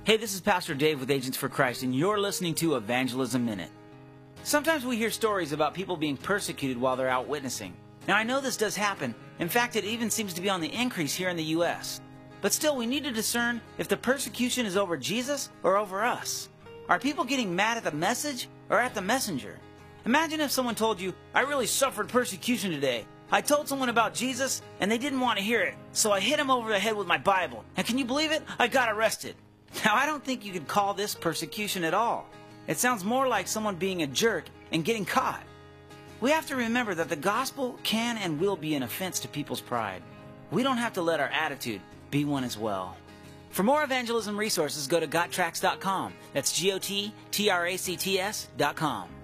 Hey, this is Pastor Dave with Agents for Christ, and you're listening to Evangelism Minute. Sometimes we hear stories about people being persecuted while they're out witnessing. Now, I know this does happen. In fact, it even seems to be on the increase here in the U.S. But still, we need to discern if the persecution is over Jesus or over us. Are people getting mad at the message or at the messenger? Imagine if someone told you, I really suffered persecution today. I told someone about Jesus, and they didn't want to hear it, so I hit him over the head with my Bible. And can you believe it? I got arrested. Now, I don't think you could call this persecution at all. It sounds more like someone being a jerk and getting caught. We have to remember that the gospel can and will be an offense to people's pride. We don't have to let our attitude be one as well. For more evangelism resources, go to GotTracts.com. That's GOTTRACTS.com.